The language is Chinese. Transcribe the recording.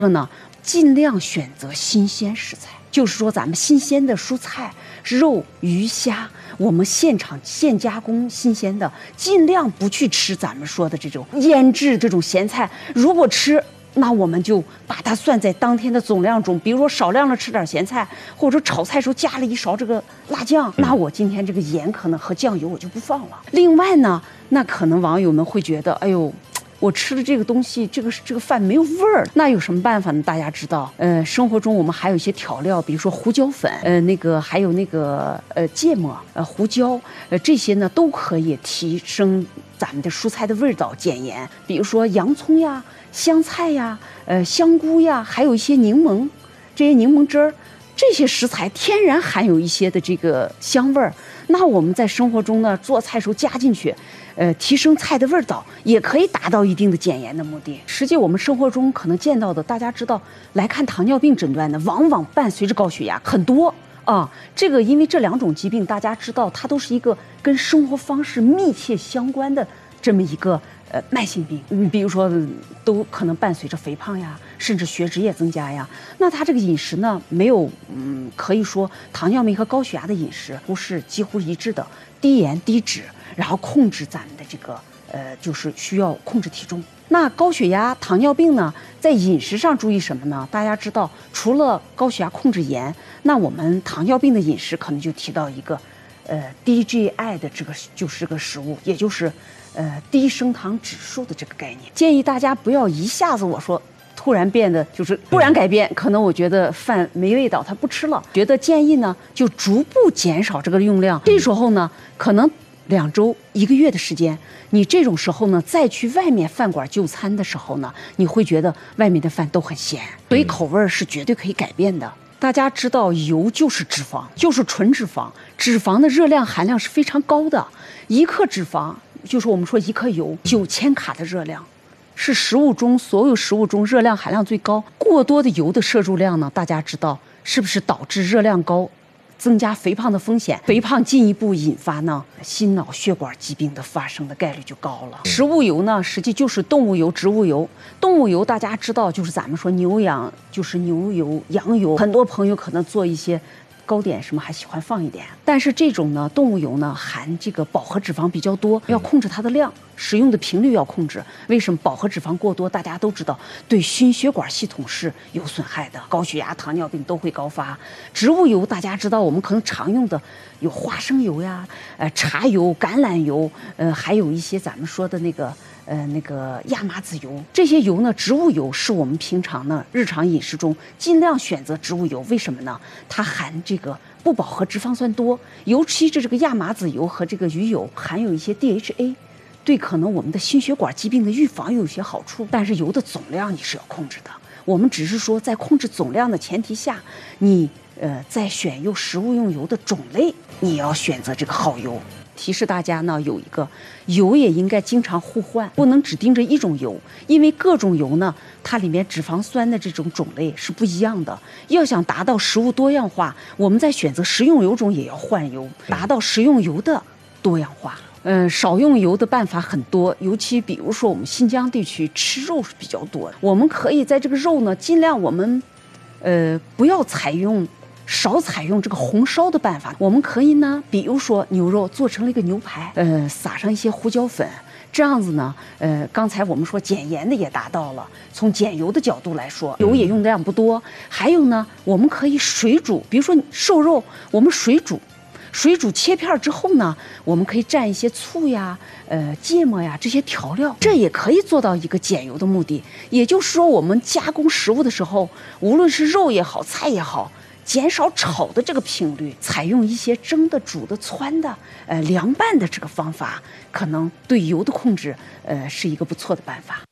这呢，尽量选择新鲜食材，就是说咱们新鲜的蔬菜、肉、鱼、虾，我们现场现加工新鲜的，尽量不去吃咱们说的这种腌制这种咸菜。如果吃，那我们就把它算在当天的总量中，比如说少量的吃点咸菜，或者说炒菜时候加了一勺这个辣酱，那我今天这个盐可能和酱油我就不放了。另外呢，那可能网友们会觉得，哎呦，我吃的这个东西，这个饭没有味儿，那有什么办法呢？大家知道，生活中我们还有一些调料，比如说胡椒粉，还有芥末，胡椒，这些呢都可以提升咱们的蔬菜的味道，减盐。比如说洋葱呀、香菜呀、香菇呀，还有一些柠檬，这些柠檬汁儿。这些食材天然含有一些的这个香味儿，那我们在生活中呢做菜时候加进去，提升菜的味道，也可以达到一定的减盐的目的。实际我们生活中可能见到的，大家知道来看糖尿病诊断的，往往伴随着高血压很多啊。这个因为这两种疾病，大家知道它都是一个跟生活方式密切相关的这么一个慢性病，比如说都可能伴随着肥胖呀，甚至血脂也增加呀。那他这个饮食呢，没有可以说糖尿病和高血压的饮食不是几乎一致的，低盐低脂，然后控制咱们的这个就是需要控制体重。那高血压、糖尿病呢，在饮食上注意什么呢？大家知道，除了高血压控制盐，那我们糖尿病的饮食可能就提到一个低 GI 的这个就是个食物，也就是低升糖指数的这个概念。建议大家不要一下子我说突然变得就是突然改变，可能我觉得饭没味道，他不吃了。觉得建议呢就逐步减少这个用量。这时候呢，可能2周、1个月的时间，你这种时候呢再去外面饭馆就餐的时候呢，你会觉得外面的饭都很咸，所以口味是绝对可以改变的。大家知道，油就是脂肪，就是纯脂肪，脂肪的热量含量是非常高的。1克脂肪，就是我们说1克油9000卡的热量，是所有食物中热量含量最高。过多的油的摄入量呢，大家知道是不是导致热量高，增加肥胖的风险？肥胖进一步引发呢心脑血管疾病的发生的概率就高了。食物油呢，实际就是动物油、植物油。动物油大家知道，就是咱们说牛羊，就是牛油、羊油。很多朋友可能做一些糕点什么还喜欢放一点，但是这种呢动物油呢含这个饱和脂肪比较多，要控制它的量，使用的频率要控制。为什么饱和脂肪过多？大家都知道对心血管系统是有损害的，高血压、糖尿病都会高发。植物油大家知道，我们可能常用的有花生油呀、茶油、橄榄油，还有一些咱们说的那个亚麻籽油。这些油呢，植物油是我们平常呢日常饮食中尽量选择植物油。为什么呢？它含这个不饱和脂肪酸多，尤其是这个亚麻籽油和这个鱼油含有一些 DHA， 对可能我们的心血管疾病的预防有一些好处。但是油的总量你是要控制的，我们只是说在控制总量的前提下，你在选用食物用油的种类，你要选择这个好油。提示大家呢，有一个油也应该经常互换，不能只盯着一种油，因为各种油呢，它里面脂肪酸的这种种类是不一样的。要想达到食物多样化，我们在选择食用油中也要换油，达到食用油的多样化。少用油的办法很多，尤其比如说我们新疆地区吃肉是比较多的，我们可以在这个肉呢，尽量我们不要少采用这个红烧的办法。我们可以呢，比如说牛肉做成了一个牛排，撒上一些胡椒粉，这样子呢，刚才我们说减盐的也达到了。从减油的角度来说，油也用的量不多。还有呢，我们可以水煮，比如说瘦肉，我们水煮切片之后呢，我们可以蘸一些醋呀、芥末呀这些调料，这也可以做到一个减油的目的。也就是说，我们加工食物的时候，无论是肉也好、菜也好，减少炒的这个频率，采用一些蒸的、煮的、汆的、凉拌的这个方法，可能对油的控制，是一个不错的办法。